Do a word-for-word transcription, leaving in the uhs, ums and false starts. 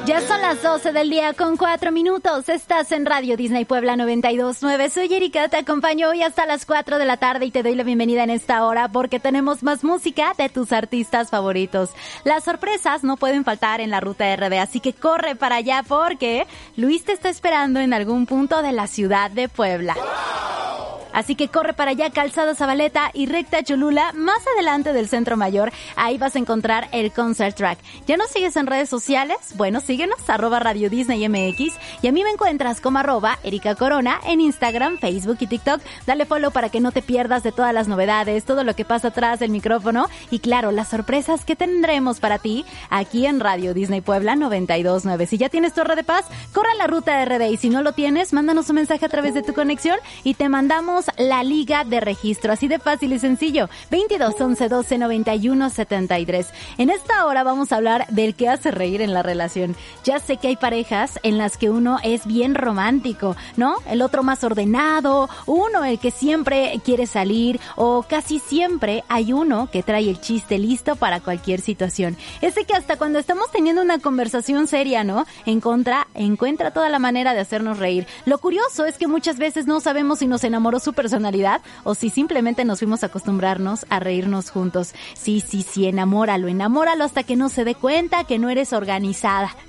Ya son las doce del día con cuatro minutos. Estás en Radio Disney Puebla noventa y dos punto nueve. Soy Erika, te acompaño hoy hasta las cuatro de la tarde y te doy la bienvenida en esta hora porque tenemos más música de tus artistas favoritos. Las sorpresas no pueden faltar en la ruta R D, así que corre para allá porque Luis te está esperando en algún punto de la ciudad de Puebla. Así que corre para allá, Calzada Zabaleta y Recta Cholula, más adelante del Centro Mayor. Ahí vas a encontrar el Concert Track. ¿Ya nos sigues en redes sociales? Bueno, síguenos, arroba Radio Disney M X. Y a mí me encuentras como arroba Erika Corona en Instagram, Facebook y TikTok. Dale follow para que no te pierdas de todas las novedades, todo lo que pasa atrás del micrófono. Y claro, las sorpresas que tendremos para ti aquí en Radio Disney Puebla noventa y dos punto nueve. Si ya tienes Torre de Paz, corre a la ruta R D. Y si no lo tienes, mándanos un mensaje a través de tu conexión y te mandamos la liga de registro, así de fácil y sencillo. veintidós once doce noventa y uno setenta y tres. En esta hora vamos a hablar del que hace reír en la relación. Ya sé que hay parejas en las que uno es bien romántico, ¿no? El otro más ordenado, uno el que siempre quiere salir, o casi siempre hay uno que trae el chiste listo para cualquier situación. Ese que hasta cuando estamos teniendo una conversación seria, ¿no? En contra, encuentra toda la manera de hacernos reír. Lo curioso es que muchas veces no sabemos si nos enamoró su personalidad o si simplemente nos fuimos a acostumbrarnos a reírnos juntos. Sí, sí, sí, enamóralo, enamóralo hasta que no se dé cuenta que no eres organizada.